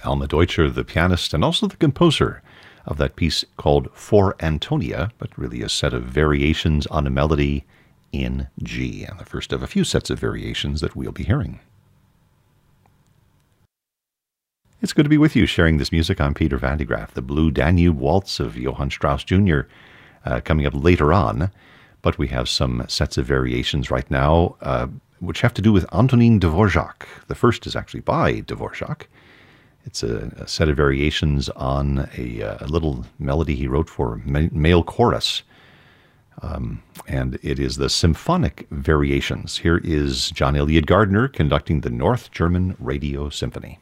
Alma Deutscher, the pianist and also the composer of that piece called For Antonia, but really a set of variations on a melody in G, and the first of a few sets of variations that we'll be hearing. It's good to be with you sharing this music. I'm Peter Van de Graaff. The Blue Danube Waltz of Johann Strauss Jr. Coming up later on, but we have some sets of variations right now which have to do with Antonin Dvorak. The first is actually by Dvorak. It's a set of variations on a little melody he wrote for male chorus, and it is the symphonic variations. Here is John Eliot Gardiner conducting the North German Radio Symphony.